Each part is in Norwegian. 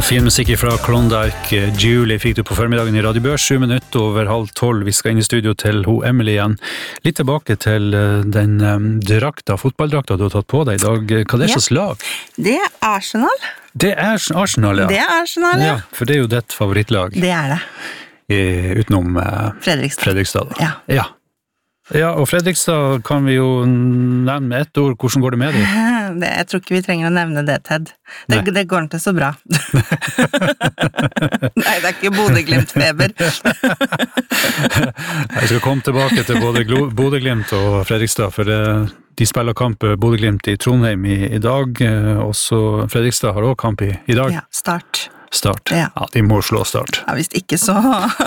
Fin musikk fra Klondike. Julie fikk du på formiddagen i Radio Børs, 7 minutter over 11:30. Vi skal inn i studio til Emily igjen. Litt tilbake til den fotballdrakta du har tatt på deg i dag. Hva er det slags lag? Det Arsenal. Det Arsenal, ja. Det Arsenal, ja. For det jo ditt favorittlag. Det det. Utenom Fredrikstad. Ja. Ja, og Fredrikstad kan vi jo nevne med ett ord. Hvordan går det med dem? Jeg tror ikke vi trenger å nevne det, Ted. Det går ikke så bra. Nei, det ikke Bodø-Glimt-feber. Jeg skal komme tilbake til både Bodø-Glimt og Fredrikstad, for de spiller kamp Bodø-Glimt i Trondheim i dag, og så Fredrikstad har også kamp i dag. Ja, Start. Ja, de må slå Start. Ja, hvis ikke så...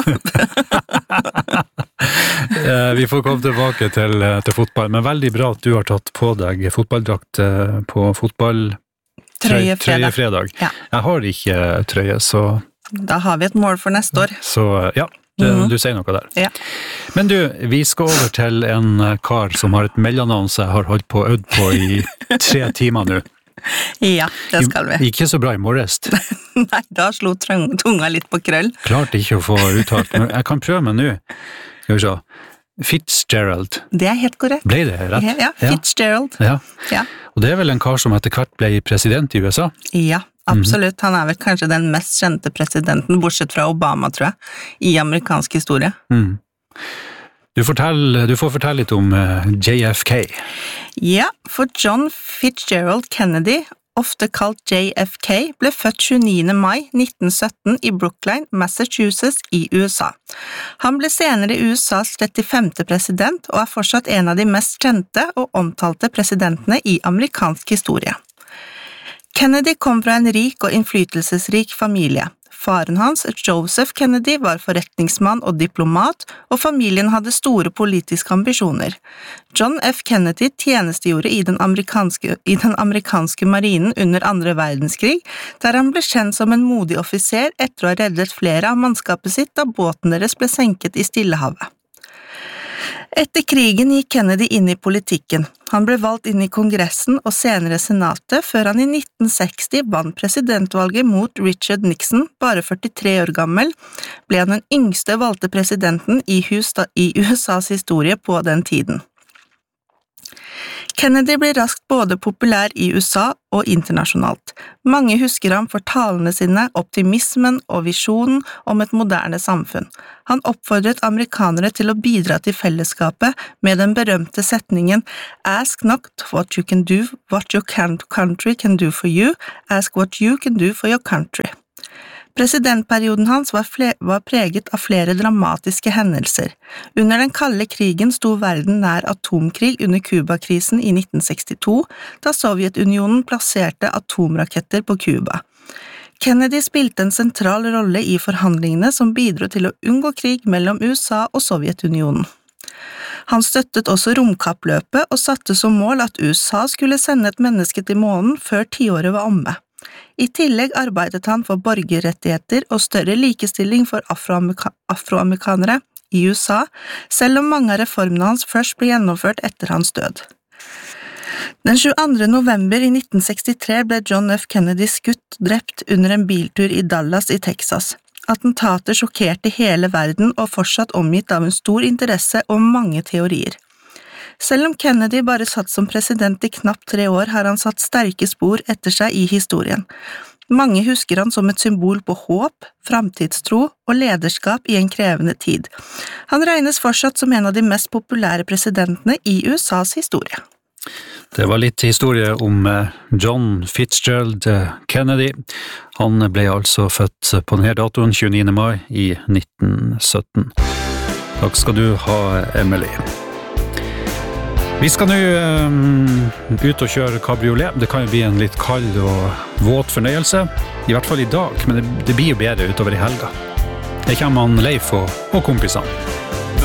Vi får komme tilbake til fotball, men veldig bra at du har tatt på deg fotballdrakt på fotballtrøyefredag. Ja. Jeg har ikke trøye, så... Da har vi et mål for neste år. Så ja, du sier noe der. Ja. Men du, vi skal over til en kar som har et mellomnavn som jeg har holdt på øvd på i 3 timer nå. Ja, det skal vi. Ikke så bra i morges. Nei, da slo tunga litt på krøll. Klarte ikke å få uttalt, men jeg kan prøve meg nå. Skal vi se. Fitzgerald. Det helt korrekt. Ble det rett? Ja, Fitzgerald. Ja. Og det vel en kar som etter hvert ble president i USA? Ja, absolutt. Han vel kanskje den mest kjente presidenten, bortsett fra Obama, tror jeg, i amerikansk historie. Du får fortelle litt om JFK. Ja, for John Fitzgerald Kennedy, ofte kalt JFK, ble født 29. mai 1917 i Brookline, Massachusetts i USA. Han ble senere USAs 35. president og fortsatt en av de mest kjente og omtalte presidentene i amerikansk historie. Kennedy kom fra en rik og innflytelsesrik familie. Faren hans, Joseph Kennedy, var forretningsmann og diplomat, og familien hadde store politiske ambisjoner. John F. Kennedy tjenestegjorde i den amerikanske marinen under andre verdenskrig, der han ble kjent som en modig offiser etter å ha reddet flere av mannskapet sitt da båten deres ble senket i Stillehavet. Etter krigen gikk Kennedy inn i politikken. Han ble valgt inn i Kongressen og senere Senatet, før han i 1960 vant presidentvalget mot Richard Nixon, bare 43 år gammel, ble han den yngste valgte presidenten i USAs historie på den tiden. Kennedy ble raskt både populær i USA og internasjonalt. Mange husker ham for talene sine, optimismen og visjonen om et moderne samfunn. Han oppfordret amerikanere til å bidra til fellesskapet med den berømte setningen «Ask not what you can do, what your country can do for you, ask what you can do for your country». Presidentperioden hans var preget av flere dramatiske hendelser. Under den kalde krigen sto verden nær atomkrig under Kuba-krisen i 1962, da Sovjetunionen plasserte atomraketter på Kuba. Kennedy spilte en sentral rolle i forhandlingene som bidro til å unngå krig mellom USA og Sovjetunionen. Han støttet også romkappløpet og satte som mål at USA skulle sende et menneske til månen før 10-året var omme. I tillegg arbeidet han for borgerrettigheter og større likestilling for afroamerikanere i USA, selv om mange av reformene hans først ble gjennomført etter hans død. Den 22. november i 1963 ble John F. Kennedy drept under en biltur i Dallas i Texas. Attentatet sjokkerte hele verden og fortsatt omgitt av en stor interesse og mange teorier. Selv om Kennedy bare satt som president i knapt 3 år, har han satt sterke spor etter seg i historien. Mange husker han som et symbol på håp, framtidstro og lederskap i en krevende tid. Han regnes fortsatt som en av de mest populære presidentene i USAs historie. Det var litt historie om John Fitzgerald Kennedy. Han ble altså født på denne datoen, 29. mai i 1917. Takk skal du ha, Emily. Vi skal nå ut og kjøre kabriolet. Det kan jo bli en litt kald og våt fornøyelse, i hvert fall i dag, men det blir jo bedre utover i helga. Det kommer han Leif og kompisene.